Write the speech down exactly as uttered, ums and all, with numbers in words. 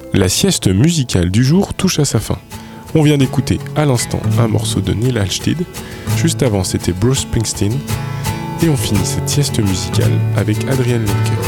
La sieste musicale du jour touche à sa fin. On vient d'écouter à l'instant un morceau de Neil Halstead. Juste avant, c'était Bruce Springsteen. Et on finit cette sieste musicale avec Adrienne Lenker.